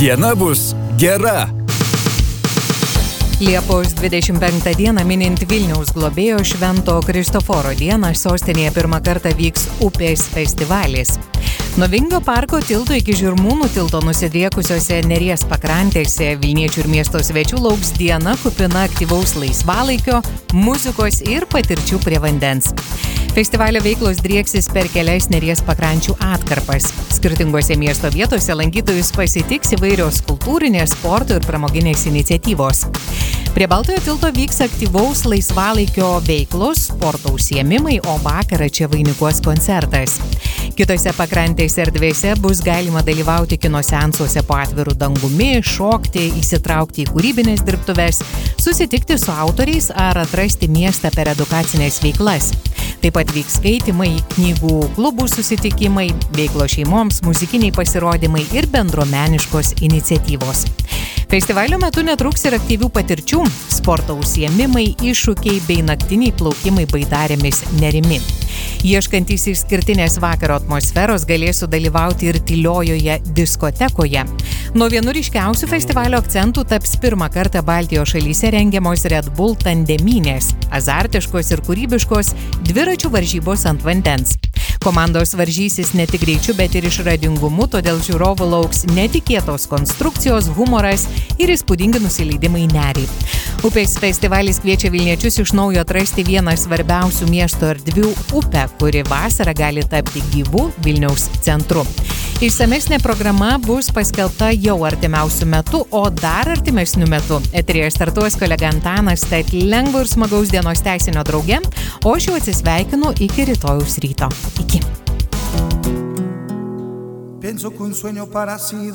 Diena bus gera. Liepos 25 dieną minint Vilniaus globėjo Švento Kristoforo dieną sostinėje pirmą kartą vyks upės festivalis. Nuo Vingio parko tilto iki Žirmūnų tilto nusidriekusiose Neries pakrantėse Vilniečių ir miesto svečių lauks diena kupina aktyvaus laisvalaikio, muzikos ir patirčių prie vandens. Festivalio veiklos drieksis per kelias Neries pakrančių atkarpas. Skirtingose miesto vietose lankytojus pasitiks įvairios kultūrinės, sporto ir pramoginės iniciatyvos. Prie Baltojo tilto vyks aktyvaus laisvalaikio veiklos, sporto užsiėmimai, o vakarą čia vainikuos koncertas. Kitose pakrantės erdvėse bus galima dalyvauti kino seansuose po atviru dangumi, šokti, įsitraukti į kūrybinės dirbtuves, susitikti su autoriais ar atrasti miestą per edukacinės veiklas. Taip pat vyks skaitimai, knygų klubų susitikimai, veiklos šeimoms, muzikiniai pasirodymai ir bendruomeniškos iniciatyvos. Festivalio metu netruks ir aktyvių patirčių, sporto užsiėmimai, iššūkiai bei naktiniai plaukimai baidarėmis Nerimi. Ieškantys išskirtinės vakaro atmosferos galės sudalyvauti ir tyliojoje diskotekoje. Nuo vienų ryškiausių festivalio akcentų taps pirmą kartą Baltijos šalyse rengiamos Red Bull tandemynės, azartiškos ir kūrybiškos dviračių varžybos ant vandens. Komandos varžysis ne tik greičiu, bet ir išradingumu, todėl žiūrovų lauks netikėtos konstrukcijos, humoras ir įspūdingi nusileidimai nerį. Upės festivalis kviečia vilniečius iš naujo atrasti vieną svarbiausių miesto erdvių upę, kuri vasarą gali tapti gyvu Vilniaus centru. Išsamesnė programa bus paskelbta jau artimiausiu metu, o dar artimesniu metu eteryje startuos kolega Antanas, tad lengvo ir smagaus dienos tęsinio drauge, o aš jau atsisveikinu iki rytojaus ryto. Iki.